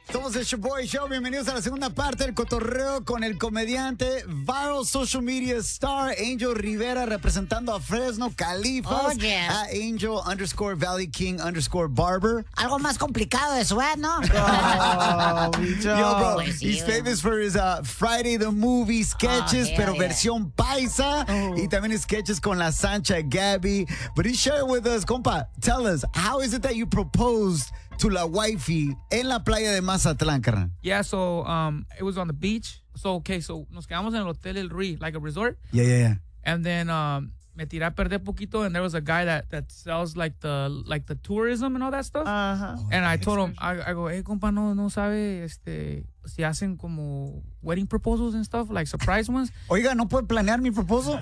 Somos el Shoboy Show. Bienvenidos a la segunda parte del cotorreo con el comediante, viral social media star, Angel Rivera, representando a Fresno, Califas. Oh, yeah. A Angel_Valley King_Barber. Algo más complicado de su ¿no? Oh, bicho. Yo, bro, Pues sí, he's güey. famous for his Friday the Movie sketches, Oh, pero yeah. versión paisa. Y también sketches con la Sancha Gabby. But he shared with us, compa, tell us, how is it that you proposed to la wifey en la playa de Mazatlán, carnal? Yeah, so it was on the beach. So nos quedamos en el Hotel El Rey, like a resort. Yeah. And then me tiré a perder poquito, and there was a guy that sells like the tourism and all that stuff. Ajá. And I told him, I go, hey, compa, no sabe si hacen como wedding proposals and stuff, like surprise ones. Oiga, ¿no puede planear mi proposal?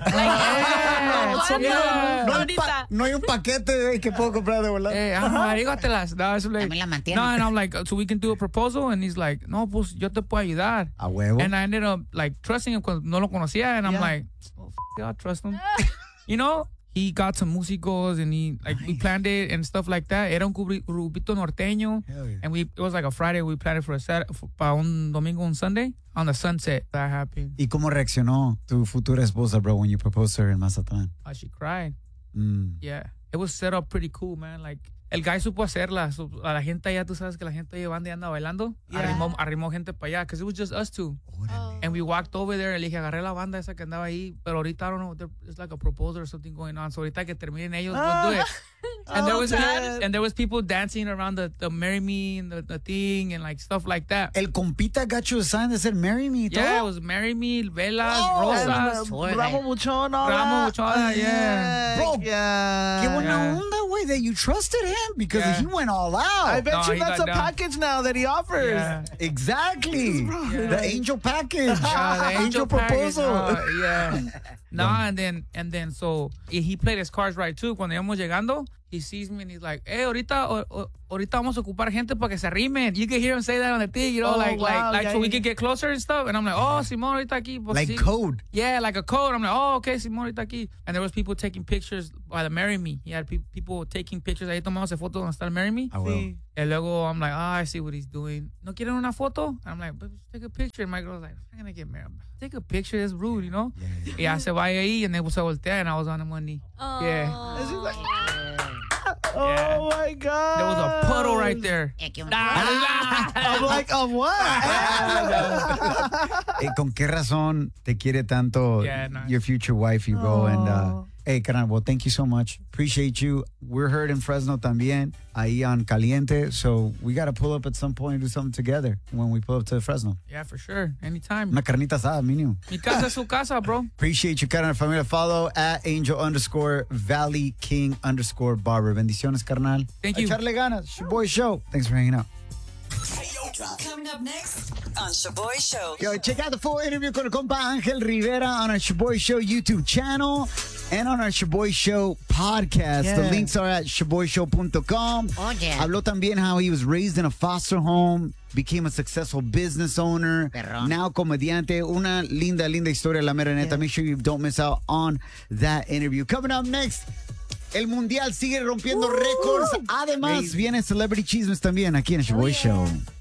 Yeah. No hay un paquete que puedo comprar de volar. Dígatelas. No, it's like, También la mantiene. no, and I'm like, so we can do a proposal? And he's like, no, pues yo te puedo ayudar. A huevo. And I ended up like trusting him because no lo conocía, and I'm like, oh, I'll trust him. You know, he got some músicos and we planned it and stuff like that. Era un grupito norteño, Hell yeah. and it was like a Friday. We planned it for para un domingo, un Sunday on the sunset. That happened. ¿Y cómo reaccionó tu futura esposa, bro, when you proposed to her in Mazatlán? She cried. Mm. Yeah, it was set up pretty cool, man. Like, el guy supo hacerla. A la gente allá, tú sabes que la gente llevando y anda bailando. Yeah. Arrimó gente para allá, because it was just us two. And we walked over there, le dije, agarré la banda esa que andaba ahí, pero ahorita, I don't know, it's like a proposal or something going on. So ahorita que terminen ellos, we'll do it. And there was people dancing around the Marry Me and the thing and like stuff like that. El compita got you a sign that said marry me y todo. Yeah, it was Marry Me, velas, Oh, rosas. Ramo Buchón, all Ramo that. Buchón, yeah. Bro, Yeah. Qué buena Yeah. onda, güey, that you trusted him because Yeah. he went all out. I bet No, you he that's got a down. package now that he offers. Yeah. Exactly. Yeah. The angel package. The angel package, proposal. yeah. No, and then so he played his cards right too. Cuando íbamos llegando, he sees me and he's like, hey, ahorita vamos a ocupar gente para que se arrimen. You can hear him say that on the thing, you know, Oh, like wow, yeah, so we yeah. can get closer and stuff. And I'm like, oh, Simón ahorita aquí. Pues, Like sí. code. Yeah, like a code. I'm like, oh, okay, Simón ahorita aquí. And there was people taking pictures by the Marry Me. He had people taking pictures. Ahí tomamos fotos donde está el Marry Me. Ah, well. Sí. And luego I'm like, I see what he's doing. ¿No quieren una foto? And I'm like, but just take a picture. And my girl's like, I'm going to get married. Take a picture. It's rude, you know? Y ya se va ahí, and then se voltea, and I was on him one knee. Yeah. It's just like, Yeah. oh my God. There was a puddle right there. I'm like, of what? ¿Con qué razón te quiere tanto Yeah, no. your future wifey, bro? And Oh. hey, carnal, well, thank you so much. Appreciate you. We're heard in Fresno también, ahí on Caliente. So we got to pull up at some point and do something together when we pull up to Fresno. Yeah, for sure. Anytime. Una carnita asada, mínimo. Mi casa es su casa, bro. Appreciate you, carnal. Familia, follow at Angel_Valley King_Barber. Bendiciones, carnal. Thank A you. echarle ganas. It's your boy show. Thanks for hanging out. Coming up next on Shaboy Show. Yo, check out the full interview con el compa Ángel Rivera on our Shaboy Show YouTube channel and on our Shaboy Show podcast. Yeah. The links are at shaboyshow.com. Oh, yeah. Habló también how he was raised in a foster home, became a successful business owner, Perrón. now comediante. Una linda historia, la mera neta. Yeah. Make sure you don't miss out on that interview. Coming up next, el Mundial sigue rompiendo récords. Además, viene Celebrity Chismes también aquí en el Shaboy Show.